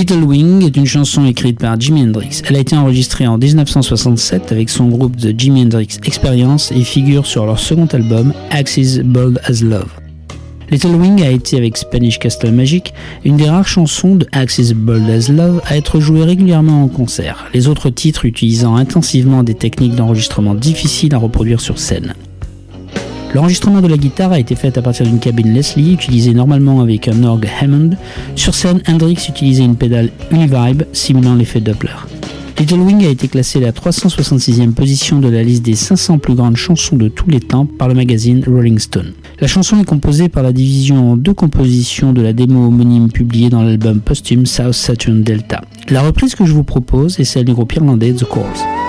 Little Wing est une chanson écrite par Jimi Hendrix. Elle a été enregistrée en 1967 avec son groupe The Jimi Hendrix Experience et figure sur leur second album Axis Bold as Love. Little Wing a été, avec Spanish Castle Magic, une des rares chansons de Axis Bold as Love à être jouée régulièrement en concert, les autres titres utilisant intensivement des techniques d'enregistrement difficiles à reproduire sur scène. L'enregistrement de la guitare a été fait à partir d'une cabine Leslie utilisée normalement avec un orgue Hammond. Sur scène, Hendrix utilisait une pédale Univibe simulant l'effet Doppler. Little Wing a été classé à la 366e position de la liste des 500 plus grandes chansons de tous les temps par le magazine Rolling Stone. La chanson est composée par la division en deux compositions de la démo homonyme publiée dans l'album posthume South Saturn Delta. La reprise que je vous propose est celle du groupe irlandais The Corrs.